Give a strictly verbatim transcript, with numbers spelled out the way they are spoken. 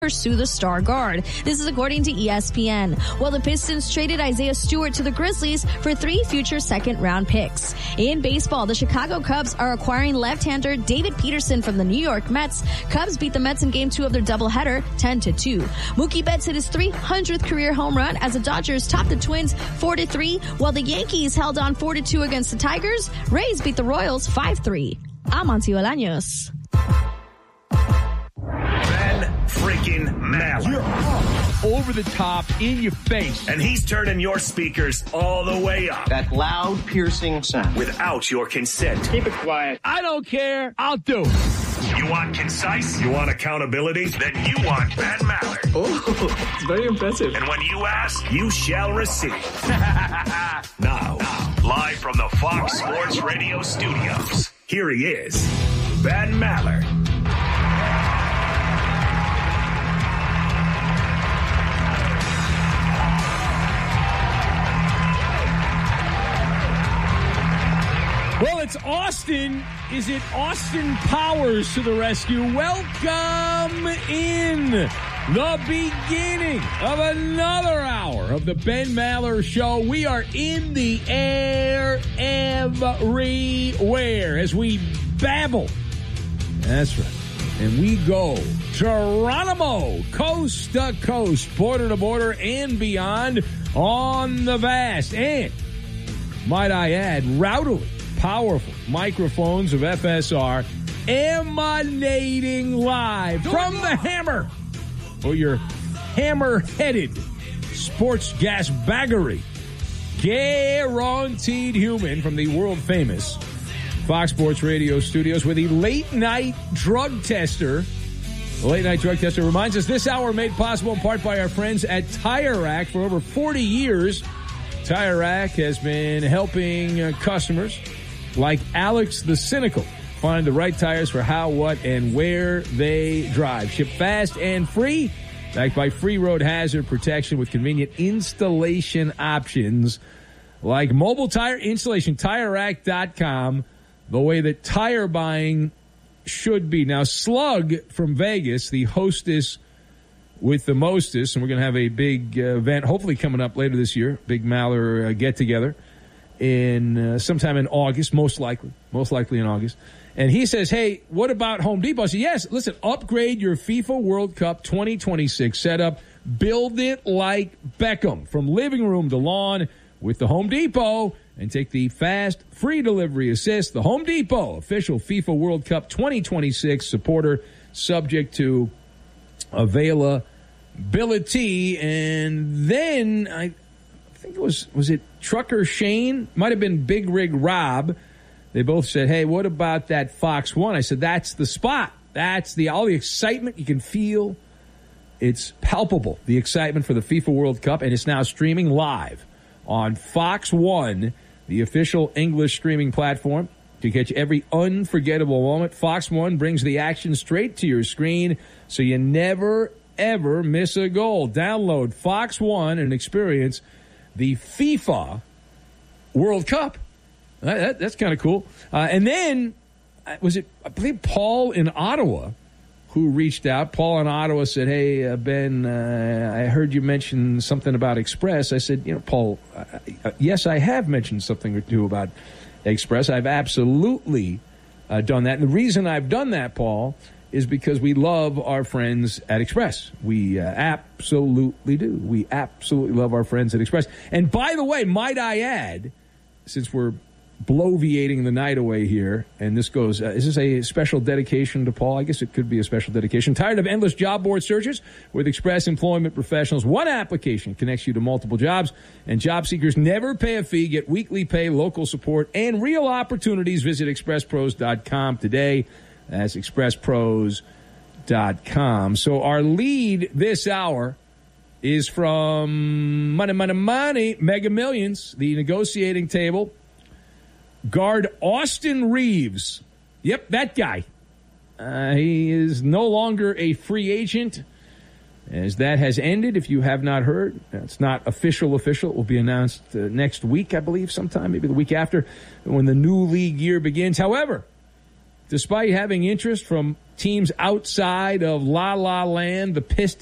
pursue the star guard. This is according to E S P N. While the Pistons traded Isaiah Stewart to the Grizzlies for three future second-round picks. In baseball, the Chicago Cubs are acquiring left-hander David Peterson from the New York Mets. Cubs beat the Mets in Game two of their doubleheader, ten to two. Mookie Betts hit his three hundredth career home run as the Dodgers topped the Twins four to three, while the Yankees held on four to two against the Tigers. Rays beat the Royals five three. I'm Auntie Bolaños. Freaking Maller. You're up, over the top, in your face. And he's turning your speakers all the way up. That loud, piercing sound. Without your consent. Keep it quiet. I don't care. I'll do it. You want concise? You want accountability? Then you want Ben Maller. Oh, it's very impressive. And when you ask, you shall receive. now, now, live from the Fox Sports Radio studios, here he is, Ben Maller. Well, it's Austin. Is it Austin Powers to the rescue? Welcome in the beginning of another hour of the Ben Maller Show. We are in the air everywhere as we babble. That's right. And we go Geronimo, coast to coast, border to border, and beyond on the vast and, might I add, rowdily powerful microphones of F S R emanating live from the Hammer, or your hammer-headed sports gas baggery. Guaranteed human from the world-famous Fox Sports Radio studios with the late-night drug tester. The late-night drug tester reminds us this hour made possible in part by our friends at Tire Rack. For over forty years, Tire Rack has been helping uh, customers like Alex the Cynical find the right tires for how, what, and where they drive. Ship fast and free, backed by free road hazard protection with convenient installation options like mobile tire installation. Tire Rack dot com, the way that tire buying should be. Now, Slug from Vegas, the hostess with the mostest, and we're going to have a big uh, event hopefully coming up later this year, big Maller uh, get-together in uh, sometime in August, most likely, most likely in August. And he says, hey, what about Home Depot? I said, yes, listen, upgrade your FIFA World Cup twenty twenty-six setup. Build it like Beckham, from living room to lawn with the Home Depot, and take the fast, free delivery assist. The Home Depot, official FIFA World Cup twenty twenty-six supporter, subject to availability. And then I I think it was, was it Trucker Shane? Might have been Big Rig Rob. They both said, hey, what about that Fox One? I said, that's the spot. That's the, all the excitement you can feel. It's palpable, the excitement for the FIFA World Cup, and it's now streaming live on Fox One, the official English streaming platform. To catch every unforgettable moment, Fox One brings the action straight to your screen, so you never, ever miss a goal. Download Fox One and experience the FIFA World Cup. That, that, that's kind of cool. Uh, and then, was it, I believe, Paul in Ottawa who reached out. Paul in Ottawa said, hey, uh, Ben, uh, I heard you mention something about Express. I said, you know, Paul, uh, uh, yes, I have mentioned something or two about Express. I've absolutely uh, done that. And the reason I've done that, Paul, is because we love our friends at Express. We uh, absolutely do. We absolutely love our friends at Express. And by the way, might I add, since we're bloviating the night away here, and this goes, uh, is this a special dedication to Paul? I guess it could be a special dedication. Tired of endless job board searches? With Express Employment Professionals, one application connects you to multiple jobs, and job seekers never pay a fee, get weekly pay, local support, and real opportunities. Visit express pros dot com today. That's express pros dot com. So our lead this hour is from Money, Money, Money, Mega Millions, the negotiating table. Guard Austin Reeves. Yep, that guy. Uh, he is no longer a free agent, as that has ended. If you have not heard, it's not official official. It will be announced uh, next week, I believe, sometime, maybe the week after, when the new league year begins. However, despite having interest from teams outside of La La Land, the Pistons.